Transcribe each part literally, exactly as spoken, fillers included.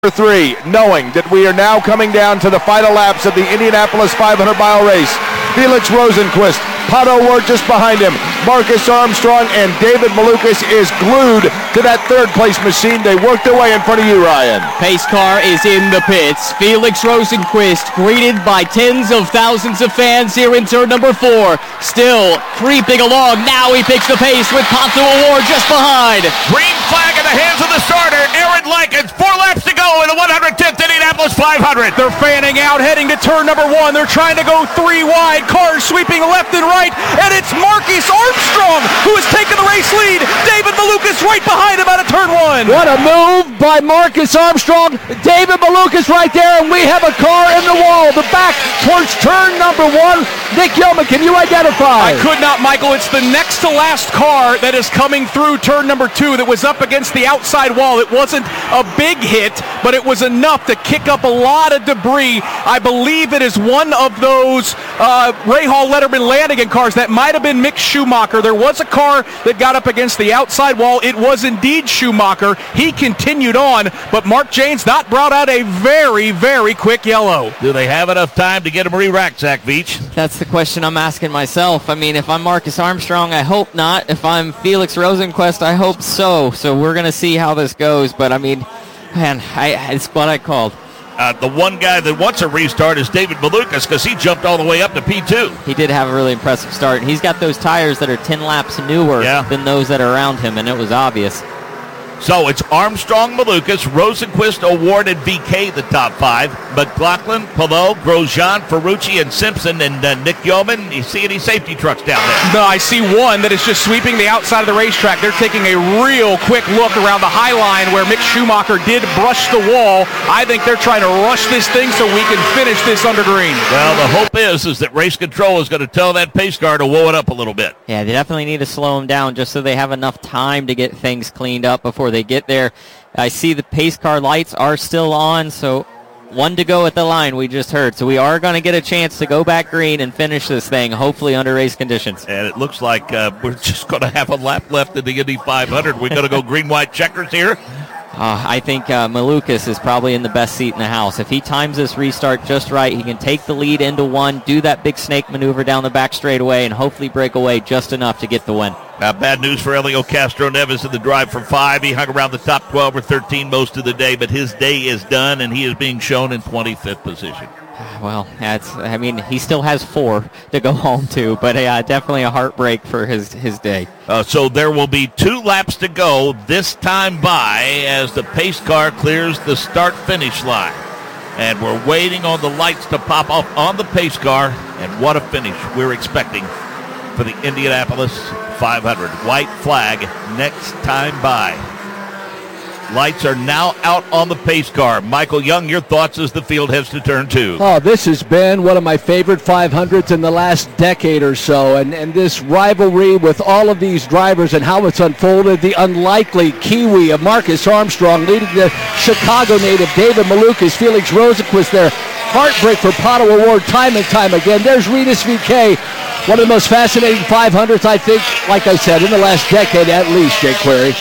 Three, knowing that we are now coming down to the final laps of the Indianapolis five hundred mile race. Felix Rosenqvist, Pato O'Ward just behind him. Marcus Armstrong and David Malukas is glued to that third place machine. They worked their way in front of you, Ryan. Pace car is in the pits. Felix Rosenqvist greeted by tens of thousands of fans here in turn number four. Still creeping along. Now he picks the pace with Pato O'Ward just behind. Green flag in the hands of the starter, Aaron Likens. Four laps to go in the one hundred tenth Indianapolis five hundred. They're fanning out, heading to turn number one. They're trying to go three wide. Cars sweeping left and right, and it's Marcus Armstrong who has taken the race lead. David Malukas right behind him out of turn one. What a move by Marcus Armstrong. David Malukas right there, and we have a car in the wall. The back towards turn number one. Nick Yeoman, can you identify? I could not, Michael. It's the next to last car that is coming through turn number two that was up against the outside wall. It wasn't a big hit, but it was enough to kick up a lot of debris. I believe it is one of those uh, Rahal Letterman Lanigan cars. That might have been Mick Schumacher. There was a car that got up against the outside wall. It was indeed Schumacher. He continued on, but Mark Jaynes not brought out a very, very quick yellow. Do they have enough time to get him re-racked, Zach Veach? That's the question I'm asking myself. I mean, if I'm Marcus Armstrong, I hope not. If I'm Felix Rosenqvist, I hope so. So we're going to see how this goes. But, I mean, man, I, it's what I called. Uh, the one guy that wants a restart is David Malukas because he jumped all the way up to P two. He did have a really impressive start. He's got those tires that are ten laps newer yeah. than those that are around him, and it was obvious. So it's Armstrong, Malukas, Rosenqvist, O'Ward, and V K, the top five. McLaughlin, Palou, Grosjean, Ferrucci, and Simpson, and uh, Nick Yeoman. You see any safety trucks down there? No, I see one that is just sweeping the outside of the racetrack. They're taking a real quick look around the high line where Mick Schumacher did brush the wall. I think they're trying to rush this thing so we can finish this under green. Well, the hope is, is that race control is going to tell that pace car to whoa it up a little bit. Yeah, they definitely need to slow them down just so they have enough time to get things cleaned up before they get there. I see the pace car lights are still on, so one to go at the line we just heard. So we are going to get a chance to go back green and finish this thing, hopefully under race conditions. And it looks like uh, we're just going to have a lap left in the Indy five hundred. We're going to go green-white checkers here. Uh, I think uh, Malukas is probably in the best seat in the house. If he times this restart just right, he can take the lead into one, do that big snake maneuver down the back straightaway, and hopefully break away just enough to get the win. Uh, bad news for Elio Castro Neves in the drive for five. He hung around the top twelve or thirteen most of the day, but his day is done, and he is being shown in twenty-fifth position. Well, that's, I mean, he still has four to go home to, but uh, definitely a heartbreak for his, his day. Uh, so there will be two laps to go this time by as the pace car clears the start-finish line. And we're waiting on the lights to pop off on the pace car, and what a finish we're expecting for the Indianapolis five hundred. White flag next time by. Lights are now out on the pace car. Michael Young, your thoughts as the field heads to turn two. Oh, this has been one of my favorite five hundreds in the last decade or so. And, and this rivalry with all of these drivers and how it's unfolded. The unlikely Kiwi of Marcus Armstrong leading the Chicago native David Malukas, Felix Rosenqvist there. Heartbreak for Pato O'Ward time and time again. There's Rinus V K. One of the most fascinating five hundreds, I think, like I said, in the last decade at least, Jake Query.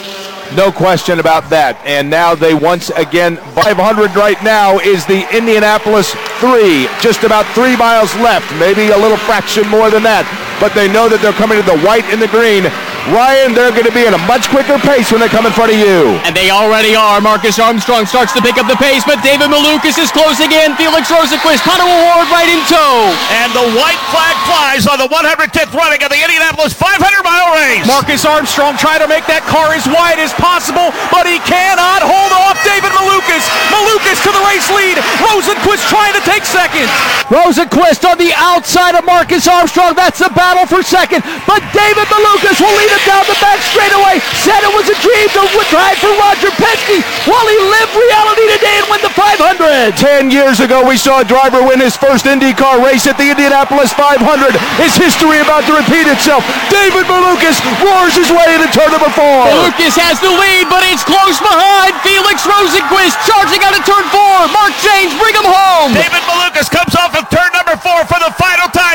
No question about that. And now they once again, five hundred right now is the Indianapolis three. Just about three miles left, maybe a little fraction more than that. But they know that they're coming to the white and the green. Ryan, they're going to be in a much quicker pace when they come in front of you. And they already are. Marcus Armstrong starts to pick up the pace, but David Malukas is closing in. Felix Rosenqvist, Pato O'Ward right in tow. And the white flag flies on the one hundred tenth running of the Indianapolis five hundred mile race. Marcus Armstrong trying to make that car as wide as possible, but he cannot hold off David Malukas. Malukas to the race lead. Rosenqvist trying to take second. Rosenqvist on the outside of Marcus Armstrong. That's the battle for second. But David Malukas will lead him down the back straightaway. Said it was a dream to drive for Roger Penske. While he lived reality today and win the five hundred. Ten years ago, we saw a driver win his first IndyCar race at the Indianapolis five hundred. Is history about to repeat itself? David Malukas roars his way into turn number four. Malukas has the lead, but it's close behind. Felix Rosenqvist charging out of turn four. Mark Jaynes, bring him home. David Malukas comes off of turn number four for the final time.